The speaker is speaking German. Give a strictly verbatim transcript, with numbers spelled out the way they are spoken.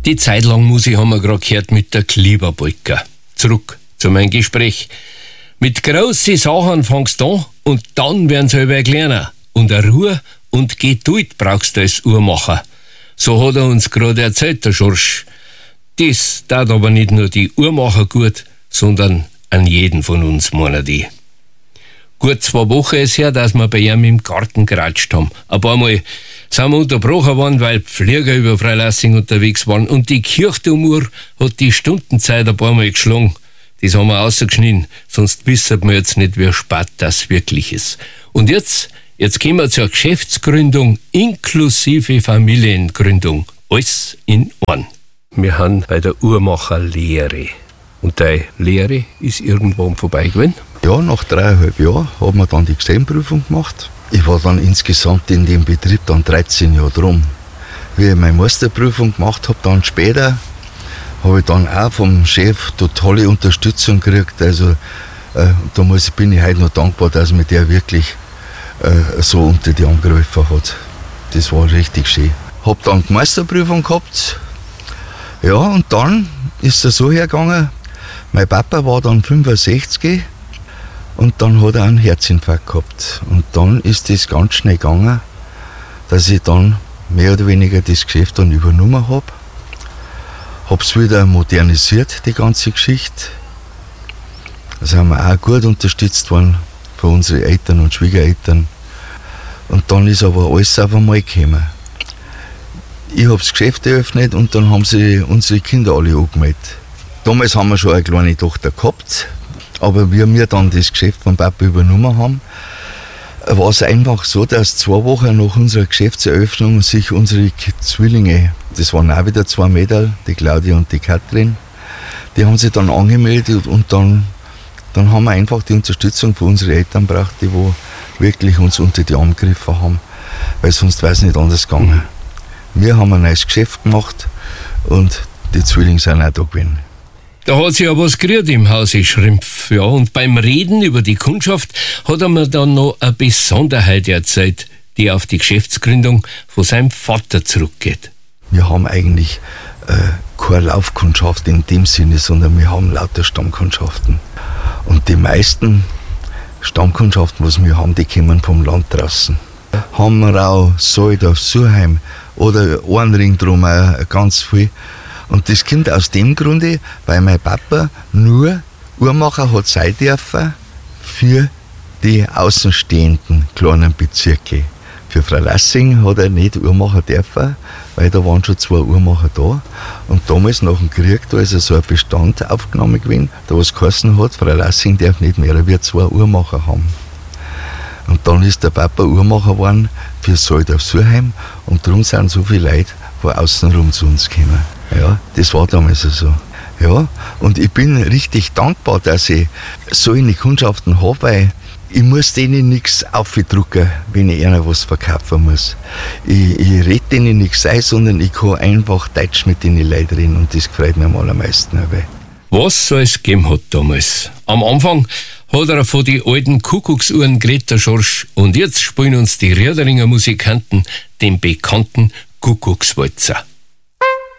Die Zeit lang Musik haben wir gerade gehört mit der Klieberbolka. Zurück zu meinem Gespräch. Mit großen Sachen fangst du an und dann werden sie über kleiner. Und eine Ruhe und Geduld brauchst du als Uhrmacher. So hat er uns gerade erzählt, der Schorsch. Das tat aber nicht nur die Uhrmacher gut, sondern an jeden von uns, meinen die. Gut zwei Wochen ist her, dass wir bei ihm im Garten geratscht haben. Ein paar Mal sind wir unterbrochen worden, weil Pfleger über Freilassing unterwegs waren und die Kirchturmuhr hat die Stundenzeit ein paar Mal geschlagen. Das haben wir rausgeschnitten, sonst wissen wir jetzt nicht, wie spät das wirklich ist. Und jetzt, jetzt kommen wir zur Geschäftsgründung inklusive Familiengründung. Alles in einem. Wir haben bei der Uhrmacherlehre. Und deine Lehre ist irgendwann vorbei gewesen? Ja, nach dreieinhalb Jahren haben wir dann die Gesellenprüfung gemacht. Ich war dann insgesamt in dem Betrieb dann dreizehn Jahre drum. Wie ich meine Meisterprüfung gemacht habe, dann später, habe ich dann auch vom Chef totale Unterstützung gekriegt. Also äh, da muss, bin ich heute noch dankbar, dass mir der wirklich äh, so unter die Arme gegriffen hat. Das war richtig schön. Habe dann die Meisterprüfung gehabt. Ja, und dann ist es so hergegangen, mein Papa war dann fünfundsechzig und dann hat er einen Herzinfarkt gehabt. Und dann ist das ganz schnell gegangen, dass ich dann mehr oder weniger das Geschäft dann übernommen habe. Habe es wieder modernisiert, die ganze Geschichte. Da sind wir auch gut unterstützt worden von unseren Eltern und Schwiegereltern. Und dann ist aber alles auf einmal gekommen. Ich habe das Geschäft eröffnet und dann haben sie unsere Kinder alle angemeldet. Damals haben wir schon eine kleine Tochter gehabt, aber wie wir dann das Geschäft von Papa übernommen haben, war es einfach so, dass zwei Wochen nach unserer Geschäftseröffnung sich unsere Zwillinge, das waren auch wieder zwei Mädel, die Claudia und die Katrin, die haben sich dann angemeldet und dann, dann haben wir einfach die Unterstützung von unseren Eltern gebraucht, die wo wirklich uns unter die Arme gegriffen haben, weil sonst wäre es nicht anders gegangen. Wir haben ein neues Geschäft gemacht und die Zwillinge sind auch da gewesen. Da hat sich ja was gerührt im Hause Schrimpf. Ja, und beim Reden über die Kundschaft hat er mir dann noch eine Besonderheit erzählt, die auf die Geschäftsgründung von seinem Vater zurückgeht. Wir haben eigentlich äh, keine Laufkundschaft in dem Sinne, sondern wir haben lauter Stammkundschaften. Und die meisten Stammkundschaften, was wir haben, die kommen vom Land draußen. Hammerau, Soldorf, Surheim oder Ohrenring drum auch ganz viel. Und das kommt aus dem Grunde, weil mein Papa nur Uhrmacher hat sein dürfen für die außenstehenden kleinen Bezirke. Für Freilassing hat er nicht Uhrmacher dürfen, weil da waren schon zwei Uhrmacher da. Und damals nach dem Krieg, da ist so ein Bestand aufgenommen gewesen, da was geheißen hat, Freilassing darf nicht mehr, wir zwei Uhrmacher haben. Und dann ist der Papa Uhrmacher geworden für Soldorf Surheim und darum sind so viele Leute von außenrum zu uns gekommen. Ja, das war damals so. Ja, und ich bin richtig dankbar, dass ich so eine Kundschaften habe, weil ich muss denen nichts aufdrucken, wenn ich ihnen was verkaufen muss. Ich, ich rede denen nichts ein, sondern ich kann einfach Deutsch mit den Leuten reden und das gefreut mich am allermeisten. Was es alles gegeben hat damals. Am Anfang hat er von den alten Kuckucksuhren geredet, der Schorsch, und jetzt spielen uns die Riederinger Musikanten den bekannten Kuckuckswalzer.